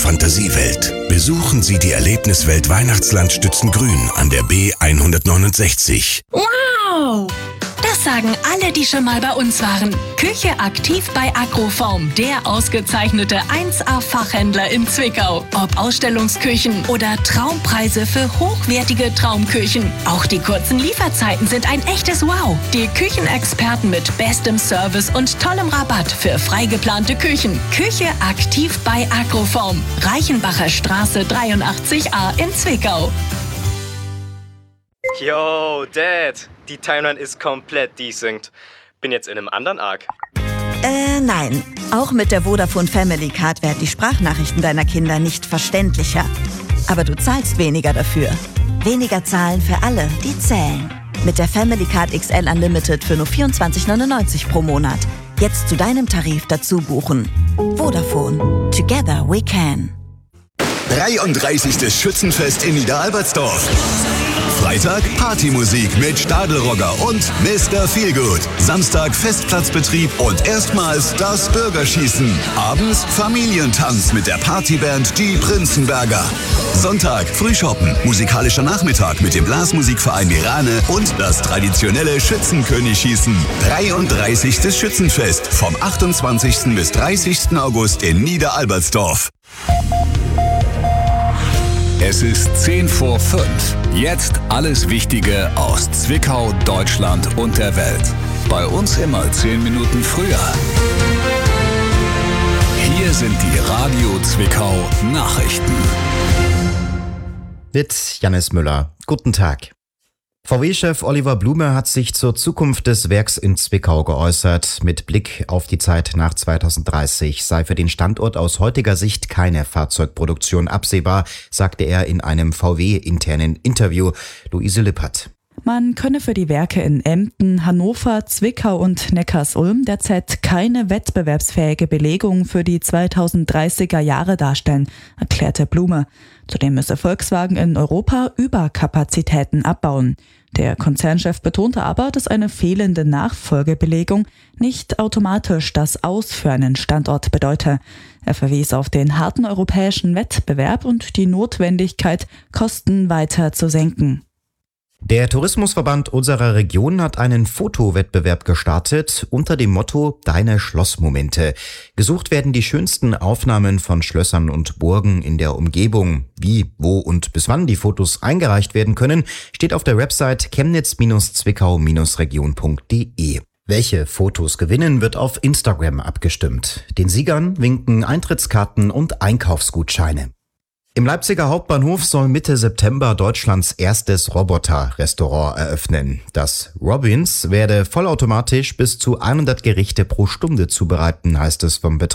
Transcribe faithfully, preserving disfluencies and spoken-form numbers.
Fantasiewelt. Besuchen Sie die Erlebniswelt Weihnachtsland Stützengrün an der B hundertneunundsechzig. Wow! Das sagen alle, die schon mal bei uns waren. Küche aktiv bei Agroform, der ausgezeichnete eins A-Fachhändler in Zwickau. Ob Ausstellungsküchen oder Traumpreise für hochwertige Traumküchen. Auch die kurzen Lieferzeiten sind ein echtes Wow. Die Küchenexperten mit bestem Service und tollem Rabatt für frei geplante Küchen. Küche aktiv bei Agroform. Reichenbacher Straße dreiundachtzig a in Zwickau. Yo, Dad, die Timeline ist komplett desynced. Bin jetzt in einem anderen Arc. Äh, nein. Auch mit der Vodafone Family Card werden die Sprachnachrichten deiner Kinder nicht verständlicher. Aber du zahlst weniger dafür. Weniger zahlen für alle, die zählen. Mit der Family Card X L Unlimited für nur vierundzwanzig neunundneunzig pro Monat. Jetzt zu deinem Tarif dazu buchen. Vodafone. Together we can. dreiunddreißigstes Schützenfest in Niederalbertsdorf. Freitag Partymusik mit Stadelrogger und Mister Feelgood. Samstag Festplatzbetrieb und erstmals das Bürgerschießen. Abends Familientanz mit der Partyband Die Prinzenberger. Sonntag Frühschoppen, musikalischer Nachmittag mit dem Blasmusikverein Mirane und das traditionelle Schützenkönig-Schießen. dreiunddreißigstes Schützenfest vom achtundzwanzigsten bis dreißigsten August in Niederalbertsdorf. Es ist zehn vor fünf. Jetzt alles Wichtige aus Zwickau, Deutschland und der Welt. Bei uns immer zehn Minuten früher. Hier sind die Radio Zwickau Nachrichten. Mit Jannis Müller. Guten Tag. V W-Chef Oliver Blume hat sich zur Zukunft des Werks in Zwickau geäußert. Mit Blick auf die Zeit nach zweitausenddreißig sei für den Standort aus heutiger Sicht keine Fahrzeugproduktion absehbar, sagte er in einem V W-internen Interview. Luise Lippert. Man könne für die Werke in Emden, Hannover, Zwickau und Neckarsulm derzeit keine wettbewerbsfähige Belegung für die zweitausenddreißiger Jahre darstellen, erklärte Blume. Zudem müsse Volkswagen in Europa Überkapazitäten abbauen. Der Konzernchef betonte aber, dass eine fehlende Nachfolgebelegung nicht automatisch das Aus für einen Standort bedeute. Er verwies auf den harten europäischen Wettbewerb und die Notwendigkeit, Kosten weiter zu senken. Der Tourismusverband unserer Region hat einen Fotowettbewerb gestartet unter dem Motto Deine Schlossmomente. Gesucht werden die schönsten Aufnahmen von Schlössern und Burgen in der Umgebung. Wie, wo und bis wann die Fotos eingereicht werden können, steht auf der Website chemnitz zwickau region punkt de. Welche Fotos gewinnen, wird auf Instagram abgestimmt. Den Siegern winken Eintrittskarten und Einkaufsgutscheine. Im Leipziger Hauptbahnhof soll Mitte September Deutschlands erstes Roboter-Restaurant eröffnen. Das Robins werde vollautomatisch bis zu hundert Gerichte pro Stunde zubereiten, heißt es vom Betreiber.